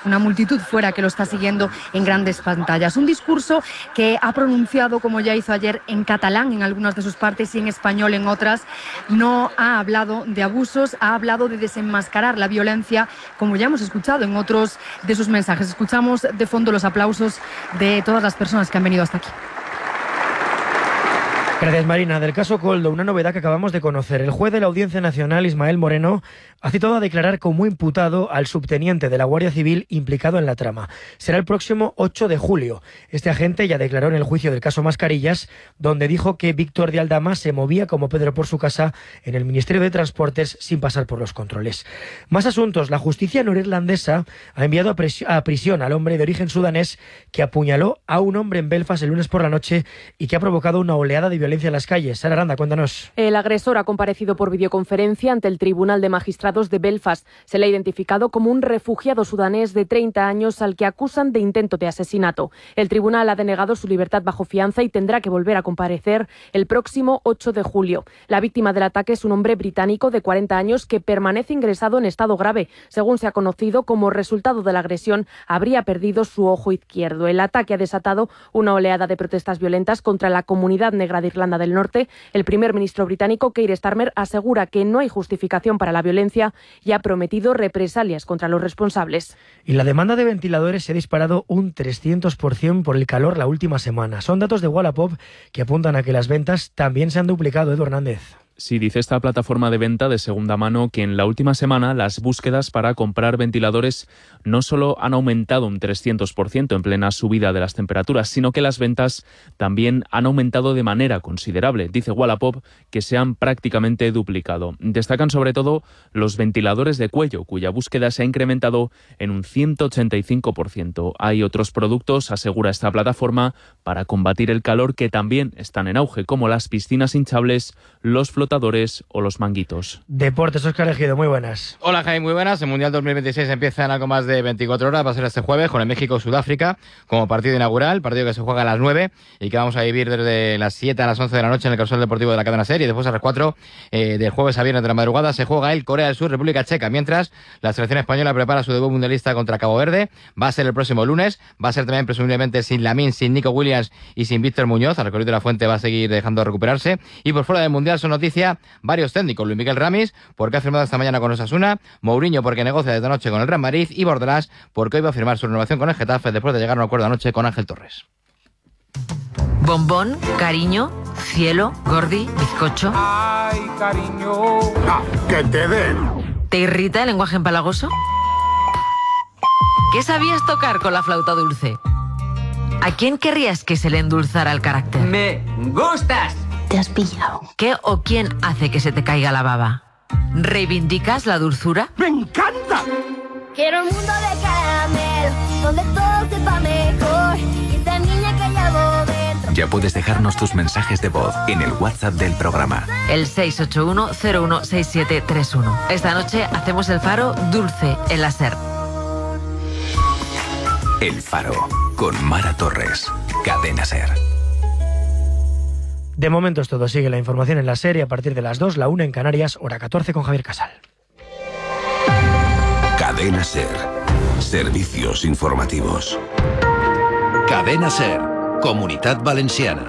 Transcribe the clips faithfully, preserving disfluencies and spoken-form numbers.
una multitud fuera que lo está siguiendo en grandes pantallas. Un discurso que ha pronunciado, como ya hizo ayer, en catalán en algunas de sus partes y en español en otras. No ha hablado de abusos, ha hablado de desenmascarar la violencia, como ya hemos escuchado en otros de sus mensajes. Escuchamos de fondo los aplausos de todas las personas que han venido hasta aquí. Gracias, Marina. Del caso Koldo, una novedad que acabamos de conocer. El juez de la Audiencia Nacional, Ismael Moreno, ha citado a declarar como imputado al subteniente de la Guardia Civil implicado en la trama. Será el próximo ocho de julio. Este agente ya declaró en el juicio del caso Mascarillas, donde dijo que Víctor de Aldama se movía como Pedro por su casa en el Ministerio de Transportes sin pasar por los controles. Más asuntos. La justicia norirlandesa ha enviado a, pres- a prisión al hombre de origen sudanés que apuñaló a un hombre en Belfast el lunes por la noche y que ha provocado una oleada de violencia violencia en las calles. Sara Aranda, cuéntanos. El agresor ha comparecido por videoconferencia ante el Tribunal de Magistrados de Belfast. Se le ha identificado como un refugiado sudanés de treinta años al que acusan de intento de asesinato. El tribunal ha denegado su libertad bajo fianza y tendrá que volver a comparecer el próximo ocho de julio. La víctima del ataque es un hombre británico de cuarenta años que permanece ingresado en estado grave. Según se ha conocido, como resultado de la agresión, habría perdido su ojo izquierdo. El ataque ha desatado una oleada de protestas violentas contra la comunidad negra de Irlanda del Norte. El primer ministro británico, Keir Starmer, asegura que no hay justificación para la violencia y ha prometido represalias contra los responsables. Y la demanda de ventiladores se ha disparado un trescientos por ciento por el calor la última semana. Son datos de Wallapop que apuntan a que las ventas también se han duplicado. Edu Hernández. Sí, dice esta plataforma de venta de segunda mano que en la última semana las búsquedas para comprar ventiladores no solo han aumentado un trescientos por ciento en plena subida de las temperaturas, sino que las ventas también han aumentado de manera considerable. Dice Wallapop que se han prácticamente duplicado. Destacan sobre todo los ventiladores de cuello, cuya búsqueda se ha incrementado en un ciento ochenta y cinco por ciento. Hay otros productos, asegura esta plataforma, para combatir el calor que también están en auge, como las piscinas hinchables, los flotadores o los manguitos. Deportes, Óscar Ejido, muy buenas. Hola, Jaime, muy buenas. El Mundial dos mil veintiséis empieza en algo más de veinticuatro horas. Va a ser este jueves con el México-Sudáfrica como partido inaugural, partido que se juega a las nueve y que vamos a vivir desde las siete a las once de la noche en el Causal Deportivo de la cadena SER, y después a las cuatro eh, del jueves a viernes de la madrugada se juega el Corea del Sur, República Checa, mientras la selección española prepara su debut mundialista contra Cabo Verde. Va a ser el próximo lunes, va a ser también presumiblemente sin Lamine, sin Nico Williams y sin Víctor Muñoz. Al recorrido de la Fuente va a seguir dejando de recuperarse. Y por fuera del Mundial son noticia varios técnicos: Luis Miguel Ramis, porque ha firmado esta mañana con Osasuna; Mourinho, porque negocia desde anoche con el Real Madrid; y Bordalás, porque hoy va a firmar su renovación con el Getafe después de llegar a un acuerdo anoche con Ángel Torres. Bombón, cariño, cielo, gordi, bizcocho. Ay, cariño. Ah, que te den. ¿Te irrita el lenguaje empalagoso? ¿Qué sabías tocar con la flauta dulce? ¿A quién querrías que se le endulzara el carácter? ¡Me gustas! Te has pillado. ¿Qué o quién hace que se te caiga la baba? ¿Reivindicas la dulzura? ¡Me encanta! Quiero un mundo de caramelo, donde todo sepa mejor. Y esta niña que llevo dentro. Ya puedes dejarnos tus mensajes de voz en el WhatsApp del programa. El seis ocho uno cero uno seis siete tres uno. Esta noche hacemos el Faro dulce en la SER. El Faro, con Mara Torres. Cadena SER. De momento es todo. Sigue la información en la serie a partir de las dos, la una en Canarias, hora catorce con Javier Casal. Cadena SER. Servicios informativos. Cadena SER. Comunitat Valenciana.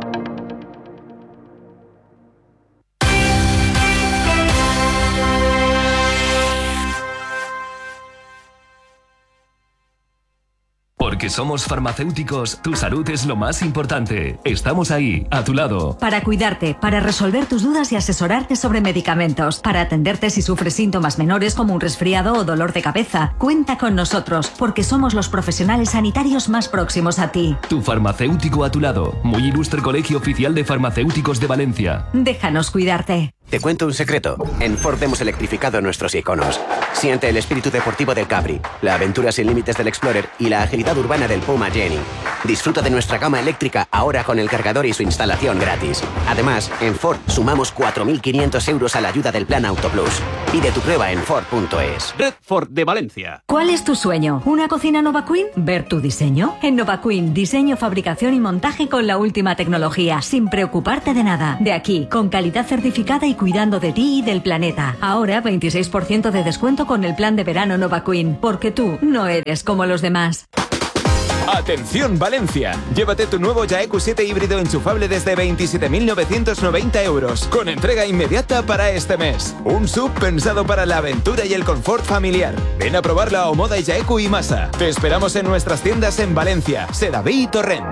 Porque somos farmacéuticos, tu salud es lo más importante. Estamos ahí, a tu lado. Para cuidarte, para resolver tus dudas y asesorarte sobre medicamentos, para atenderte si sufres síntomas menores como un resfriado o dolor de cabeza. Cuenta con nosotros, porque somos los profesionales sanitarios más próximos a ti. Tu farmacéutico a tu lado. Muy ilustre Colegio Oficial de Farmacéuticos de Valencia. Déjanos cuidarte. Te cuento un secreto. En Ford hemos electrificado nuestros iconos. Siente el espíritu deportivo del Capri, la aventura sin límites del Explorer y la agilidad urbana del Puma Jenny. Disfruta de nuestra gama eléctrica ahora con el cargador y su instalación gratis. Además, en Ford sumamos cuatro mil quinientos euros a la ayuda del Plan Auto Plus. Pide tu prueba en Ford punto es. Red Ford de Valencia. ¿Cuál es tu sueño? ¿Una cocina Nova Queen? ¿Ver tu diseño? En Nova Queen, diseño, fabricación y montaje con la última tecnología, sin preocuparte de nada. De aquí, con calidad certificada y y cuidando de ti y del planeta. Ahora veintiséis por ciento de descuento con el plan de verano Nova Queen, porque tú no eres como los demás. ¡Atención Valencia! Llévate tu nuevo Ya E Q siete híbrido enchufable desde veintisiete mil novecientos noventa euros, con entrega inmediata para este mes. Un sub pensado para la aventura y el confort familiar. Ven a probar la Omoda Ya E Q y Masa. Te esperamos en nuestras tiendas en Valencia, Sedaví y Torrent.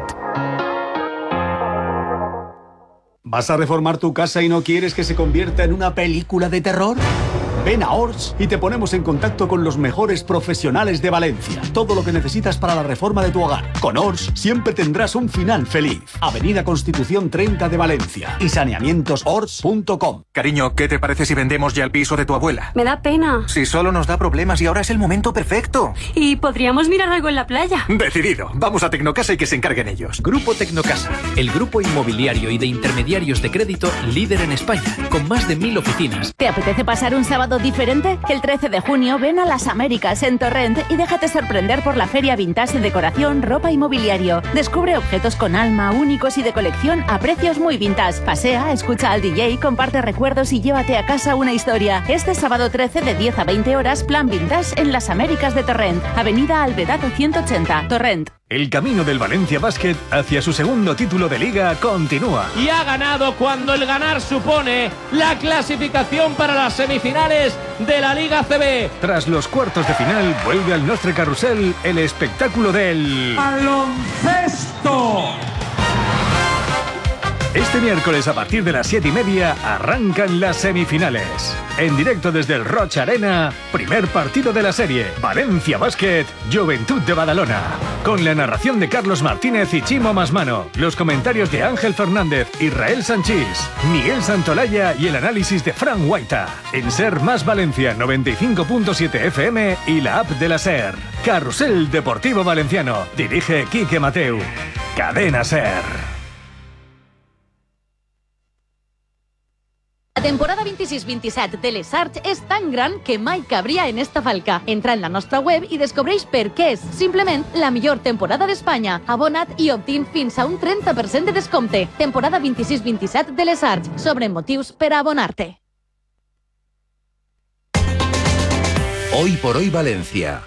¿Vas a reformar tu casa y no quieres que se convierta en una película de terror? Ven a Ors y te ponemos en contacto con los mejores profesionales de Valencia. Todo lo que necesitas para la reforma de tu hogar. Con Ors siempre tendrás un final feliz. Avenida Constitución treinta de Valencia y saneamientos ors punto com. Cariño, ¿qué te parece si vendemos ya el piso de tu abuela? Me da pena. Si solo nos da problemas y ahora es el momento perfecto. Y podríamos mirar algo en la playa. Decidido. Vamos a Tecnocasa y que se encarguen ellos. Grupo Tecnocasa, el grupo inmobiliario y de intermediarios de crédito líder en España, con más de mil oficinas. ¿Te apetece pasar un sábado diferente? El trece de junio ven a Las Américas en Torrent y déjate sorprender por la feria vintage de decoración, ropa y mobiliario. Descubre objetos con alma, únicos y de colección a precios muy vintage. Pasea, escucha al D J, comparte recuerdos y llévate a casa una historia. Este sábado trece de diez a veinte horas, plan vintage en Las Américas de Torrent. Avenida Alvedado ciento ochenta, Torrent. El camino del Valencia Basket hacia su segundo título de Liga continúa. Y ha ganado cuando el ganar supone la clasificación para las semifinales de la Liga C B. Tras los cuartos de final, vuelve al Nostre Carrusel el espectáculo del... ¡baloncesto! Este miércoles a partir de las siete y media arrancan las semifinales. En directo desde el Roig Arena, primer partido de la serie. Valencia Basket, Juventud de Badalona. Con la narración de Carlos Martínez y Chimo Masmano. Los comentarios de Ángel Fernández, Israel Sanchís, Miguel Santolaya y el análisis de Fran Guaita. En Ser Más Valencia noventa y cinco punto siete F M y la app de la Ser. Carrusel Deportivo Valenciano. Dirige Quique Mateu. Cadena Ser. La temporada vint-i-sis vint-i-set de les Arts és tan gran que mai cabria en esta falca. Entra en la nostra web i descobreix per què és simplement la millor temporada d'Espanya. Abona't i obtén fins a un trenta per cent de descompte. Temporada vint-i-sis vint-i-set de les Arts. Sobre motius per a abonar-te. Hoy por hoy Valencia.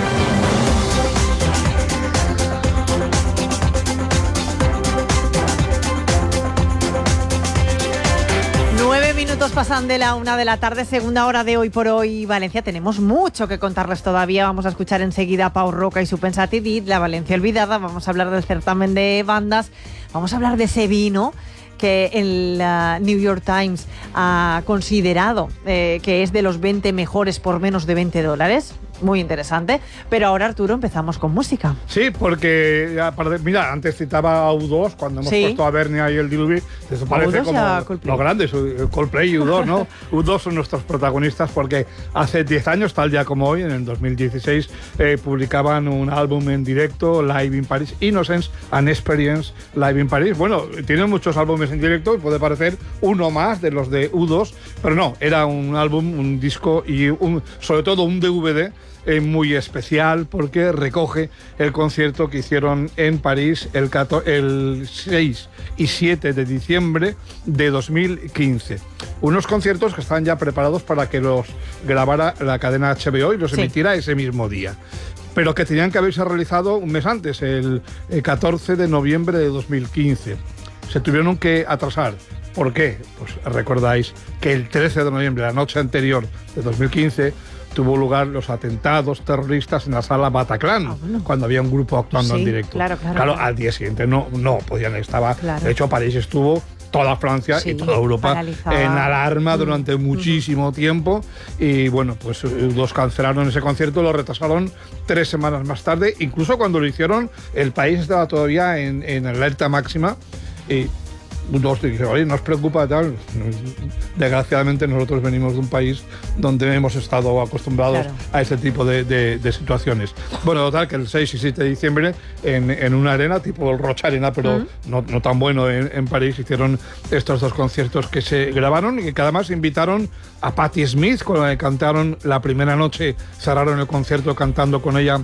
Nueve minutos pasan de la una de la tarde, segunda hora de Hoy por Hoy Valencia. Tenemos mucho que contarles todavía. Vamos a escuchar enseguida a Pau Roca y su Pensatidit, la Valencia olvidada. Vamos a hablar del certamen de bandas. Vamos a hablar de ese vino que el uh, New York Times ha considerado eh, que es de los veinte mejores por menos de veinte dólares. Muy interesante. Pero ahora, Arturo, empezamos con música. Sí, porque, mira, antes citaba a U dos, cuando hemos sí. puesto a Bernia y el Diluvi, eso parece como los grandes, Coldplay y U dos, ¿no? U dos son nuestros protagonistas porque hace diez años, tal día como hoy, en el dos mil dieciséis, eh, publicaban un álbum en directo, Live in Paris, Innocence and Experience Live in Paris. Bueno, tienen muchos álbumes en directo y puede parecer uno más de los de U dos, pero no, era un álbum, un disco y un, sobre todo un D V D eh, muy especial porque recoge el concierto que hicieron en París el, el seis y siete de diciembre de dos mil quince. Unos conciertos que están ya preparados para que los grabara la cadena H B O y los sí. emitiera ese mismo día, pero que tenían que haberse realizado un mes antes, el, el catorce de noviembre de dos mil quince. Se tuvieron que atrasar. ¿Por qué? Pues recordáis que el trece de noviembre, la noche anterior de dos mil quince, tuvo lugar los atentados terroristas en la sala Bataclan, ah, bueno. cuando había un grupo actuando sí, en directo. Claro, claro, claro, claro. Al día siguiente no, no podían, estaba. Claro. De hecho, París estuvo, toda Francia sí, y toda Europa paralizada. En alarma mm. durante muchísimo mm. tiempo. Y bueno, pues los cancelaron ese concierto, lo retrasaron tres semanas más tarde. Incluso cuando lo hicieron, el país estaba todavía en, en alerta máxima. Y dos dije, oye, no os preocupa tal. Desgraciadamente nosotros venimos de un país donde hemos estado acostumbrados claro. a ese tipo de, de, de situaciones. Bueno, total, que el seis y siete de diciembre en, en una arena, tipo el Roig Arena, pero uh-huh. no, no tan bueno en, en París, hicieron estos dos conciertos que se grabaron y que además invitaron a Patti Smith, con la que cantaron la primera noche, cerraron el concierto cantando con ella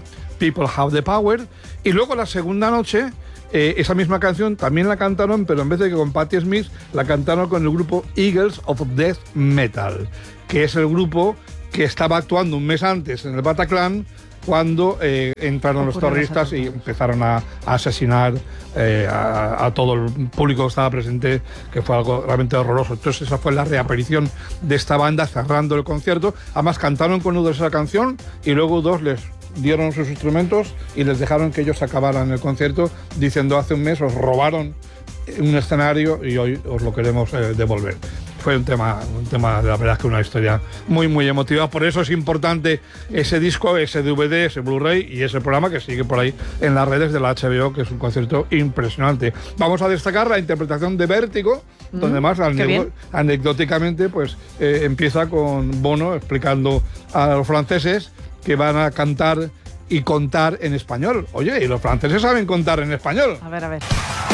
People Have the Power. Y luego la segunda noche, eh, esa misma canción también la cantaron, pero en vez de que con Patti Smith, la cantaron con el grupo Eagles of Death Metal, que es el grupo que estaba actuando un mes antes en el Bataclan, cuando eh, entraron los terroristas y empezaron a, a asesinar eh, a, a todo el público que estaba presente, que fue algo realmente horroroso. Entonces esa fue la reaparición de esta banda cerrando el concierto. Además cantaron con U dos esa canción y luego U dos les dieron sus instrumentos y les dejaron que ellos acabaran el concierto diciendo: hace un mes os robaron un escenario y hoy os lo queremos eh, devolver. Fue un tema, un tema, de la verdad, que una historia muy, muy emotiva. Por eso es importante ese disco, ese D V D, ese Blu-ray y ese programa que sigue por ahí en las redes de la H B O, que es un concierto impresionante. Vamos a destacar la interpretación de Vértigo, mm, donde más anecdóticamente pues, eh, empieza con Bono explicando a los franceses que van a cantar y contar en español. Oye, y los franceses saben contar en español. A ver, a ver.